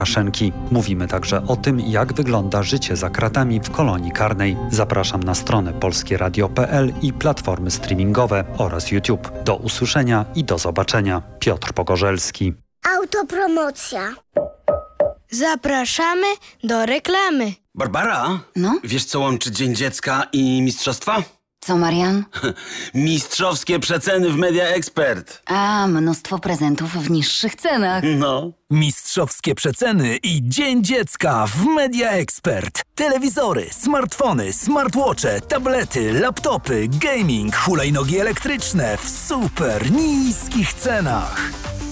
Łukaszenki. Mówimy także o tym, jak wygląda życie za kratami w kolonii karnej. Zapraszam na stronę polskieradio.pl i platformy streamingowe oraz YouTube. Do usłyszenia i do zobaczenia. Piotr Pogorzelski. Autopromocja. Zapraszamy do reklamy. Barbara? No? Wiesz, co łączy Dzień Dziecka i mistrzostwa? Co, Marian? Mistrzowskie przeceny w Media Expert. A, mnóstwo prezentów w niższych cenach. No. Mistrzowskie przeceny i Dzień Dziecka w Media Expert. Telewizory, smartfony, smartwatche, tablety, laptopy, gaming, hulajnogi elektryczne w super niskich cenach.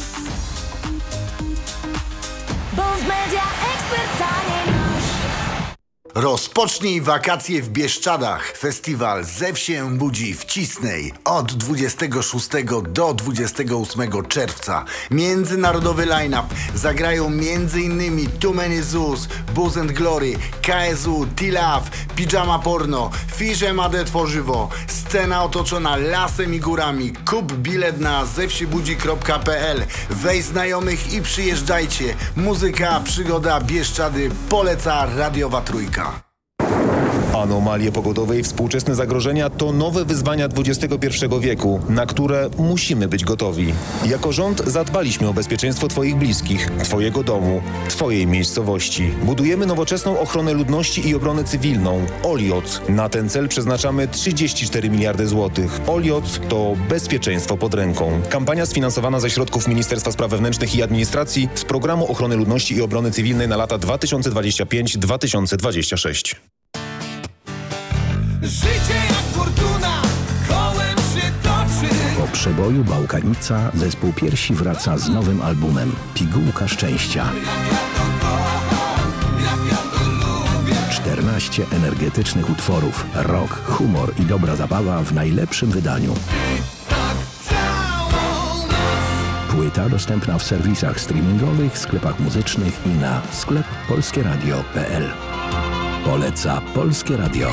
Bo w Media Expert taniej masz. Rozpocznij wakacje w Bieszczadach. Festiwal Zew się budzi w Cisnej od 26 do 28 czerwca. Międzynarodowy line-up. Zagrają m.in. Too Many Zoos, Booze and Glory, KSU, T-Love, Pijama Porno, Fisze Made Tworzywo. Scena otoczona lasem i górami. Kup bilet na zewsiebudzi.pl. Weź znajomych i przyjeżdżajcie. Muzyka, przygoda, Bieszczady. Poleca Radiowa Trójka. Anomalie pogodowe i współczesne zagrożenia to nowe wyzwania XXI wieku, na które musimy być gotowi. Jako rząd zadbaliśmy o bezpieczeństwo Twoich bliskich, Twojego domu, Twojej miejscowości. Budujemy nowoczesną ochronę ludności i obronę cywilną. OLIOC. Na ten cel przeznaczamy 34 miliardy złotych. OLIOC to bezpieczeństwo pod ręką. Kampania sfinansowana ze środków Ministerstwa Spraw Wewnętrznych i Administracji z Programu Ochrony Ludności i Obrony Cywilnej na lata 2025-2026. Życie jak fortuna, kołem się toczy. Po przeboju Bałkanica zespół Piersi wraca z nowym albumem Pigułka Szczęścia. 14 energetycznych utworów, rock, humor i dobra zabawa w najlepszym wydaniu. Płyta dostępna w serwisach streamingowych, sklepach muzycznych i na sklep polskieradio.pl. Poleca Polskie Radio.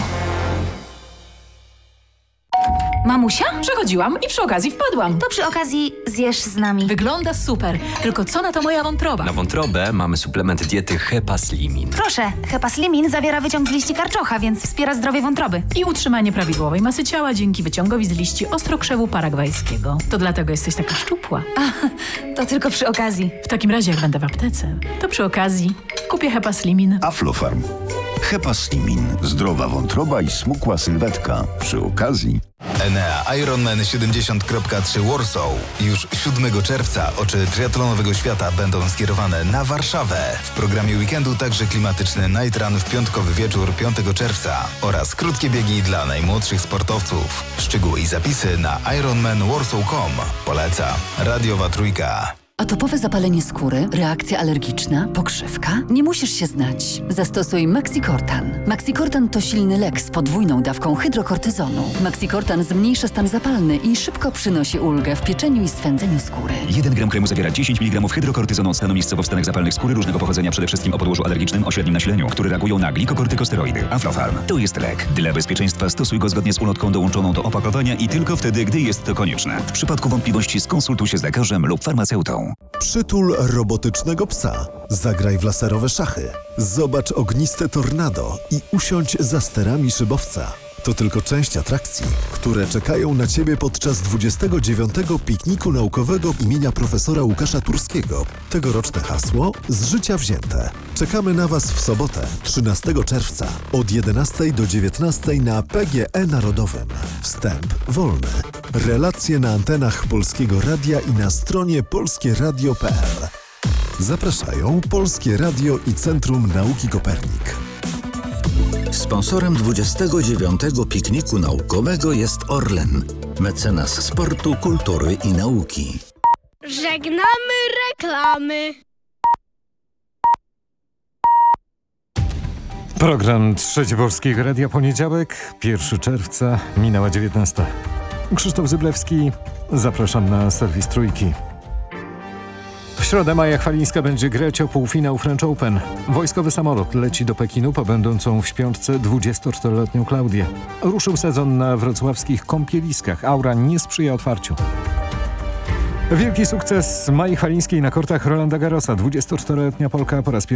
Mamusia? Przechodziłam i przy okazji wpadłam. To przy okazji zjesz z nami. Wygląda super, tylko co na to moja wątroba? Na wątrobę mamy suplement diety Hepaslimin. Proszę, Hepaslimin zawiera wyciąg z liści karczocha, więc wspiera zdrowie wątroby. I utrzymanie prawidłowej masy ciała dzięki wyciągowi z liści ostrokrzewu paragwajskiego. To dlatego jesteś taka szczupła. To tylko przy okazji. W takim razie, jak będę w aptece, to przy okazji kupię Hepaslimin. Aflofarm. Hepaslimin. Zdrowa wątroba i smukła sylwetka. Przy okazji. Enea Ironman 70.3 Warsaw. Już 7 czerwca oczy triatlonowego świata będą skierowane na Warszawę. W programie weekendu także klimatyczny Night Run w piątkowy wieczór 5 czerwca oraz krótkie biegi dla najmłodszych sportowców. Szczegóły i zapisy na ironmanwarsaw.com. Poleca Radiowa Trójka. Atopowe zapalenie skóry, reakcja alergiczna, pokrzywka? Nie musisz się znać. Zastosuj Maxicortan. Maxicortan to silny lek z podwójną dawką hydrokortyzonu. Maxicortan zmniejsza stan zapalny i szybko przynosi ulgę w pieczeniu i swędzeniu skóry. 1 gram kremu zawiera 10 mg hydrokortyzonu od stanu miejscowo w stanach zapalnych skóry różnego pochodzenia, przede wszystkim o podłożu alergicznym o średnim nasileniu, które reagują na glikokortykosteroidy. Aflofarm to jest lek. Dla bezpieczeństwa stosuj go zgodnie z ulotką dołączoną do opakowania i tylko wtedy, gdy jest to konieczne. W przypadku wątpliwości skonsultuj się z lekarzem lub farmaceutą. Przytul robotycznego psa. Zagraj w laserowe szachy. Zobacz ogniste tornado i usiądź za sterami szybowca. To tylko część atrakcji, które czekają na Ciebie podczas 29. pikniku naukowego imienia profesora Łukasza Turskiego. Tegoroczne hasło z życia wzięte. Czekamy na Was w sobotę, 13 czerwca od 11 do 19 na PGE Narodowym. Wstęp wolny. Relacje na antenach Polskiego Radia i na stronie polskieradio.pl. Zapraszają Polskie Radio i Centrum Nauki Kopernik. Sponsorem 29. pikniku naukowego jest Orlen, mecenas sportu, kultury i nauki. Żegnamy reklamy. Program Trzeci Polskiego Radia, poniedziałek, 1 czerwca, minęła 19. Krzysztof Zyblewski, zapraszam na serwis Trójki. W środę Maja Chwalińska będzie grać o półfinał French Open. Wojskowy samolot leci do Pekinu po będącą w śpiączce 24-letnią Klaudię. Ruszył sezon na wrocławskich kąpieliskach. Aura nie sprzyja otwarciu. Wielki sukces Mai Chwalińskiej na kortach Rolanda Garrosa. 24-letnia Polka po raz pierwszy